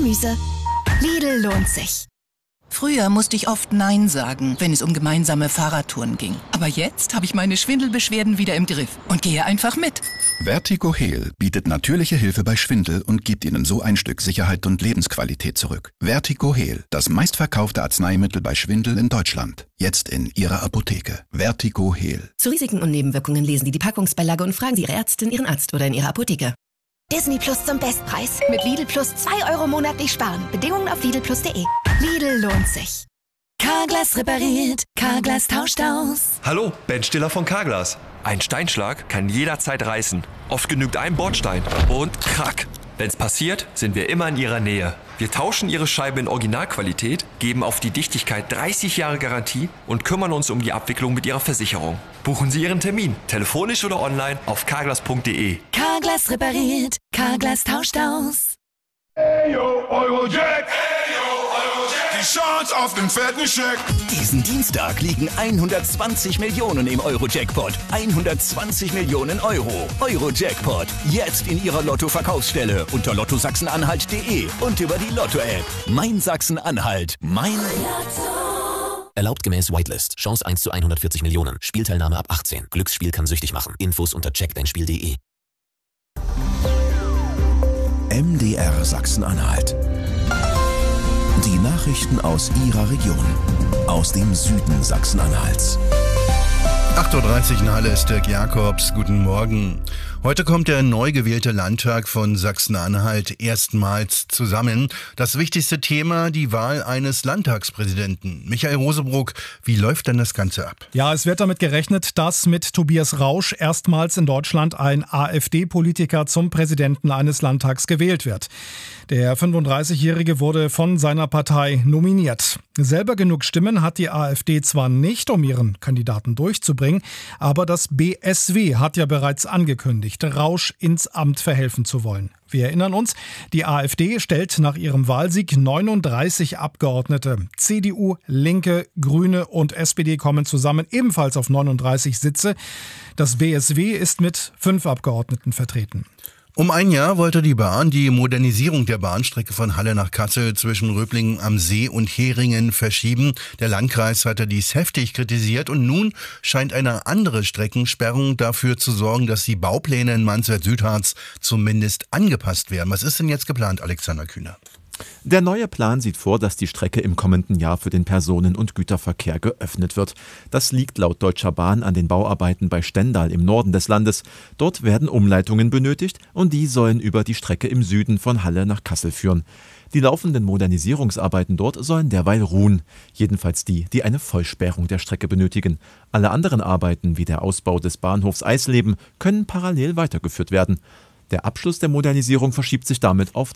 Gemüse. Lidl lohnt sich. Früher musste ich oft Nein sagen, wenn es um gemeinsame Fahrradtouren ging. Aber jetzt habe ich meine Schwindelbeschwerden wieder im Griff und gehe einfach mit. Vertigo Heal bietet natürliche Hilfe bei Schwindel und gibt Ihnen so ein Stück Sicherheit und Lebensqualität zurück. Vertigo Heal, das meistverkaufte Arzneimittel bei Schwindel in Deutschland. Jetzt in Ihrer Apotheke. Vertigo Heal. Zu Risiken und Nebenwirkungen lesen Sie die Packungsbeilage und fragen Sie Ihre Ärztin, Ihren Arzt oder in Ihrer Apotheke. Disney Plus zum Bestpreis. Mit Lidl Plus 2 € monatlich sparen. Bedingungen auf lidlplus.de. Lidl lohnt sich. Carglass repariert, Carglass tauscht aus. Hallo, Ben Stiller von Carglass. Ein Steinschlag kann jederzeit reißen. Oft genügt ein Bordstein und krack. Wenn's passiert, sind wir immer in Ihrer Nähe. Wir tauschen Ihre Scheibe in Originalqualität, geben auf die Dichtigkeit 30 Jahre Garantie und kümmern uns um die Abwicklung mit Ihrer Versicherung. Buchen Sie Ihren Termin, telefonisch oder online auf carglass.de. Carglass repariert, Carglass tauscht aus. Hey yo, Eurojack! Hey yo, Eurojack! Die Chance auf den fetten Scheck! Diesen Dienstag liegen 120 Millionen im Euro-Jackpot. 120 Millionen Euro. Euro-Jackpot. Jetzt in Ihrer Lotto-Verkaufsstelle unter lottosachsen-anhalt.de und über die Lotto-App. Mein Sachsen-Anhalt. Mein Lotto. Erlaubt gemäß Whitelist. Chance 1 zu 140 Millionen. Spielteilnahme ab 18. Glücksspiel kann süchtig machen. Infos unter checkdeinspiel.de. MDR Sachsen-Anhalt. Die Nachrichten aus Ihrer Region. Aus dem Süden Sachsen-Anhalts. 8.30 Uhr in Halle ist Dirk Jakobs. Guten Morgen. Heute kommt der neu gewählte Landtag von Sachsen-Anhalt erstmals zusammen. Das wichtigste Thema, die Wahl eines Landtagspräsidenten. Michael Rosebruck, wie läuft denn das Ganze ab? Ja, es wird damit gerechnet, dass mit Tobias Rausch erstmals in Deutschland ein AfD-Politiker zum Präsidenten eines Landtags gewählt wird. Der 35-Jährige wurde von seiner Partei nominiert. Selber genug Stimmen hat die AfD zwar nicht, um ihren Kandidaten durchzubringen, aber das BSW hat ja bereits angekündigt, Rausch ins Amt verhelfen zu wollen. Wir erinnern uns, die AfD stellt nach ihrem Wahlsieg 39 Abgeordnete. CDU, Linke, Grüne und SPD kommen zusammen ebenfalls auf 39 Sitze. Das BSW ist mit 5 Abgeordneten vertreten. Um ein Jahr wollte die Bahn die Modernisierung der Bahnstrecke von Halle nach Kassel zwischen Röblingen am See und Heringen verschieben. Der Landkreis hatte dies heftig kritisiert und nun scheint eine andere Streckensperrung dafür zu sorgen, dass die Baupläne in Mansfeld-Südharz zumindest angepasst werden. Was ist denn jetzt geplant, Alexander Kühner? Der neue Plan sieht vor, dass die Strecke im kommenden Jahr für den Personen- und Güterverkehr geöffnet wird. Das liegt laut Deutscher Bahn an den Bauarbeiten bei Stendal im Norden des Landes. Dort werden Umleitungen benötigt und die sollen über die Strecke im Süden von Halle nach Kassel führen. Die laufenden Modernisierungsarbeiten dort sollen derweil ruhen. Jedenfalls die, die eine Vollsperrung der Strecke benötigen. Alle anderen Arbeiten, wie der Ausbau des Bahnhofs Eisleben, können parallel weitergeführt werden. Der Abschluss der Modernisierung verschiebt sich damit auf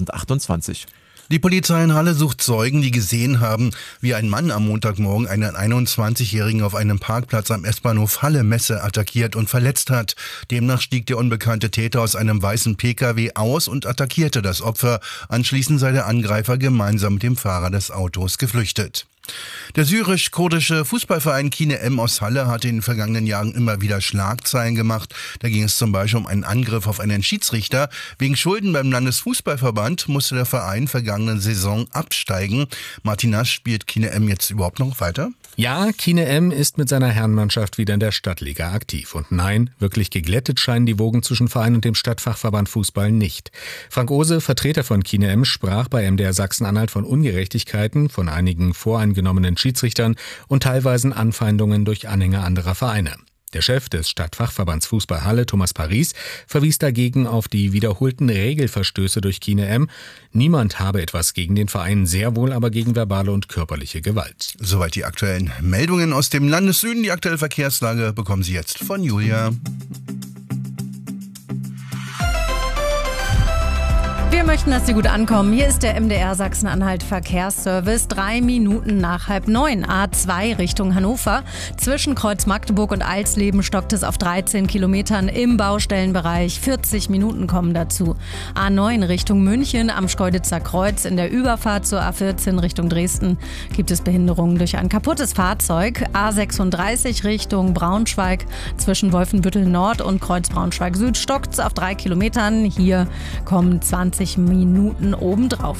2028. Die Polizei in Halle sucht Zeugen, die gesehen haben, wie ein Mann am Montagmorgen einen 21-Jährigen auf einem Parkplatz am S-Bahnhof Halle-Messe attackiert und verletzt hat. Demnach stieg der unbekannte Täter aus einem weißen Pkw aus und attackierte das Opfer. Anschließend sei der Angreifer gemeinsam mit dem Fahrer des Autos geflüchtet. Der syrisch-kurdische Fußballverein Kine-M aus Halle hat in den vergangenen Jahren immer wieder Schlagzeilen gemacht. Da ging es zum Beispiel um einen Angriff auf einen Schiedsrichter. Wegen Schulden beim Landesfußballverband musste der Verein vergangene Saison absteigen. Martin Nasch, spielt Kine-M jetzt überhaupt noch weiter? Ja, Kine-M ist mit seiner Herrenmannschaft wieder in der Stadtliga aktiv. Und nein, wirklich geglättet scheinen die Wogen zwischen Verein und dem Stadtfachverband Fußball nicht. Frank Ohse, Vertreter von Kine-M, sprach bei MDR Sachsen-Anhalt von Ungerechtigkeiten, von einigen voreingenommenen Schiedsrichtern und teilweisen Anfeindungen durch Anhänger anderer Vereine. Der Chef des Stadtfachverbands Fußball Halle, Thomas Paris, verwies dagegen auf die wiederholten Regelverstöße durch Kine-M. Niemand habe etwas gegen den Verein, sehr wohl aber gegen verbale und körperliche Gewalt. Soweit die aktuellen Meldungen aus dem Landessüden. Die aktuelle Verkehrslage bekommen Sie jetzt von Julia. Wir möchten, dass Sie gut ankommen. Hier ist der MDR Sachsen-Anhalt Verkehrsservice. 3 Minuten nach 8:30. A2 Richtung Hannover. Zwischen Kreuz Magdeburg und Alsleben stockt es auf 13 Kilometern im Baustellenbereich. 40 Minuten kommen dazu. A9 Richtung München am Schkeuditzer Kreuz. In der Überfahrt zur A14 Richtung Dresden gibt es Behinderungen durch ein kaputtes Fahrzeug. A36 Richtung Braunschweig. Zwischen Wolfenbüttel Nord und Kreuz Braunschweig Süd stockt es auf 3 Kilometern. Hier kommen 20 Minuten obendrauf.